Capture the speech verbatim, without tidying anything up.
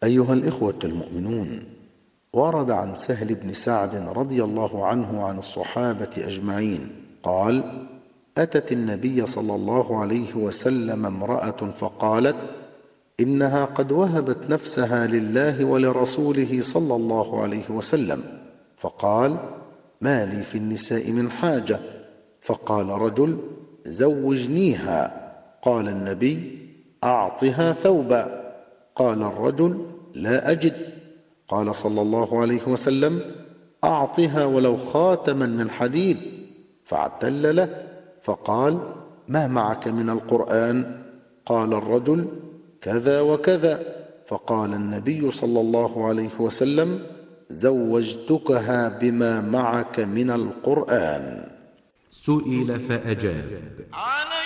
أيها الإخوة المؤمنون، ورد عن سهل بن سعد رضي الله عنه عن الصحابة أجمعين قال: أتت النبي صلى الله عليه وسلم امرأة فقالت: إنها قد وهبت نفسها لله ولرسوله صلى الله عليه وسلم. فقال: ما لي في النساء من حاجة. فقال رجل: زوجنيها. قال النبي: أعطها ثوبا. قال الرجل: لا أجد. قال صلى الله عليه وسلم: أعطها ولو خاتما من حديد. فاعتل له فقال: ما معك من القرآن؟ قال الرجل: كذا وكذا. فقال النبي صلى الله عليه وسلم: زوجتكها بما معك من القرآن. سئل فأجاب.